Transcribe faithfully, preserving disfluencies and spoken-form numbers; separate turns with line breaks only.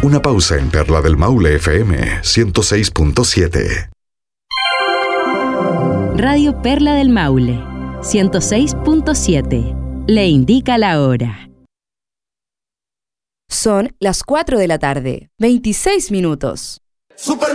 Una pausa en Perla del Maule F M ciento seis punto siete.
Radio Perla del Maule ciento seis punto siete. Le indica la hora.
Son las cuatro de la tarde, veintiséis minutos.
Super